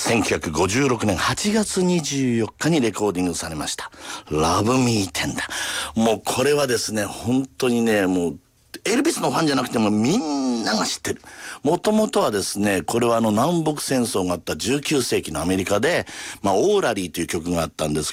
1956年8月24日にレコーディングされましたラブミーテンダー。もうこれはですね、本当にね、もうエルビスのファンじゃなくてもみんなが知ってる。もともとはですね、これは南北戦争があった19世紀のアメリカで、オーラリーという曲があったんです